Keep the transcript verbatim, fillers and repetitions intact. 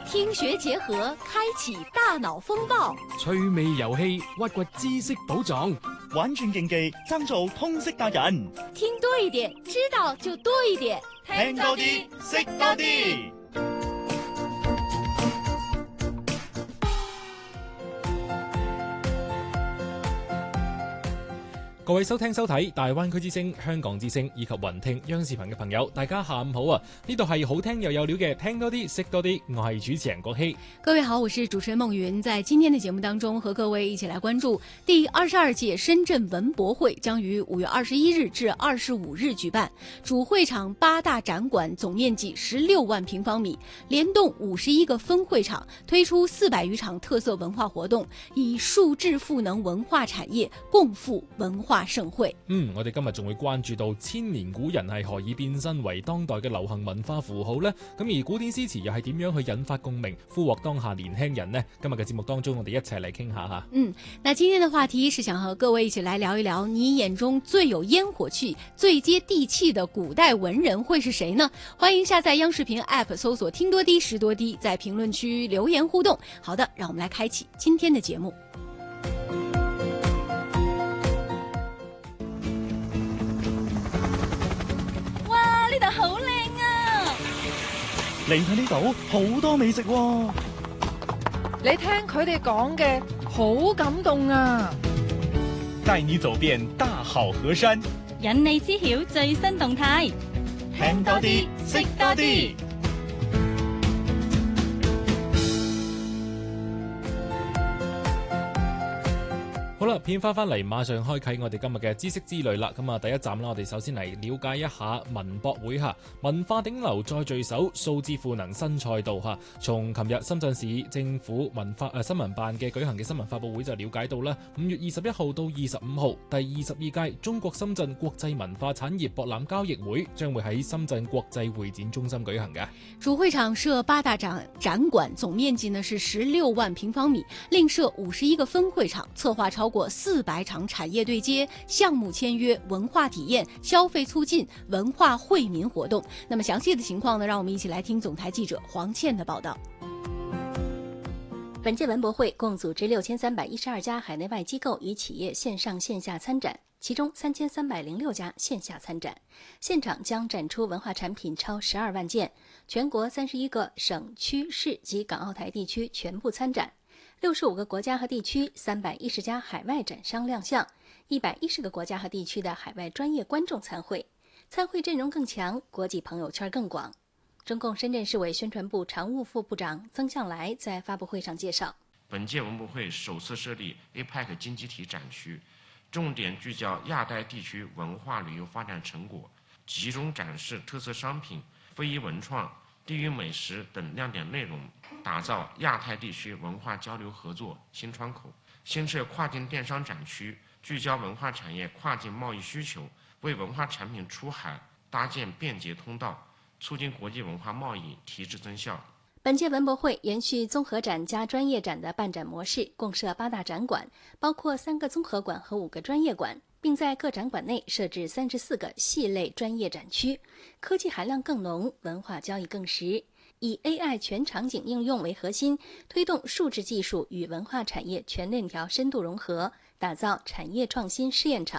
听学结合，开启大腦風暴， 趣味遊戲，挖掘知識寶藏， 玩轉競技，爭做通識達人。 聽多一點，知道就多一點， 聽多啲，識多啲。 各位收聽收睇大灣區之聲、香港之聲以及雲聽央視頻嘅朋友，大家下午好啊！呢度係好聽又有料嘅，聽多啲識多啲，我係主持人郭希。 各位好，我是主持人夢雲，在今天的節目當中，和各位一起來關注第二十二屆深圳文博會將於五月二十一日至二十五日舉辦，主會場八大展館總面積十六萬平方米，聯動五十一個分會場，推出四百餘場特色文化活動，以數字賦能文化產業，共赴文化盛會。 嗯，我哋今日仲會關注到千年古人係何以變身為當代嘅流行文化符號呢？咁而古典詩詞又係點樣去引發共鳴，俘獲當下年輕人呢？今日嘅節目當中，我哋一齊嚟傾下吓。 嗯，那今天的話題是想和各位一起來聊一聊，你眼中最有煙火氣、最接地氣的古代文人會是誰呢？歡迎下載央視頻 App 搜索聽多啲識多啲，在評論區留言互動。好的，讓我們來開啟今天的節目。 呢度好靚啊！ 嚟睇呢度好多美食喎。 你聽佢哋講嘅好感動啊！ 帶你走遍大好河山， 引你知曉最新動態， 聽多啲，識多啲。 好啦，片花翻嚟，馬上開啟我哋今日嘅知識之旅啦。咁啊，第一站啦，我哋首先嚟了解一下文博會吓，文化頂流再聚首，數字賦能新賽道吓。從琴日深圳市政府文化誒、呃、新聞辦嘅舉行嘅新聞發佈會就了解到啦，五月二十一號到二十五號，第二十二屆中國深圳國際文化產業博覽交易會將會喺深圳國際會展中心舉行嘅。 主會場設八大展展館，總面積呢是十六萬平方米，另設五十一個分會場，策劃超過過四百場產業對接、項目簽約、文化體驗、消費促進、文化惠民活動。那麼詳細的情況呢，讓我們一起來聽總台記者黃倩的報道。 本屆文博會共組織六千三百一十二家海內外機構與企業線上線下參展，其中三千三百零六家線下參展，現場將展出文化產品超十二萬件，全國三十一個省區市及港澳台地區全部參展。六十五個國家和地區，三百一十家海外展商亮相，一百一十個國家和地區的海外專業觀眾參會，參會陣容更強，國際朋友圈更廣。中共深圳市委宣傳部常務副部長曾向來在發布會上介紹， 本屆文博會首次設立 A P E C 經濟體展區，重點聚焦亞太地區文化旅遊發展成果，集中展示特色商品、非遺文創、地域美食等亮點內容，打造亞太地區文化交流合作新窗口。新設跨境電商展區，聚焦文化產業跨境貿易需求，為文化產品出海搭建便捷通道，促進國際文化貿易提質增效。 本屆文博會延續綜合展加專業展的辦展模式，共設八大展館，包括三個綜合館和五個專業館，並在各展館內設置三十四個系類專業展區，科技含量更濃，文化交易更實。以 A I 全場景應用為核心，推動數字技術與文化產業全鏈條深度融合，打造產業創新試驗場，